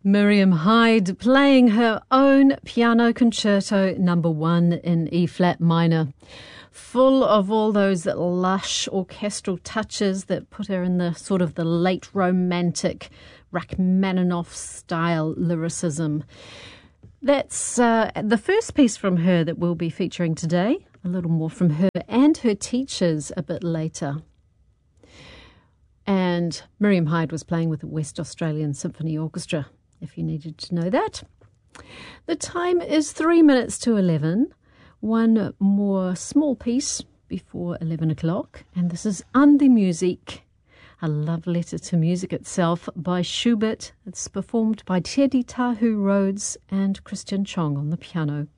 Miriam Hyde playing her own piano concerto number 1 in E-flat minor, full of all those lush orchestral touches that put her in the sort of the late romantic Rachmaninoff style lyricism. That's the first piece from her that we'll be featuring today. A little more from her and her teachers a bit later. And Miriam Hyde was playing with the West Australian Symphony Orchestra, if you needed to know that. The time is 3 minutes to 11. One more small piece before 11 o'clock. And this is An die Musik, a love letter to music itself by Schubert. It's performed by Teddy Tahu Rhodes and Christian Chong on the piano.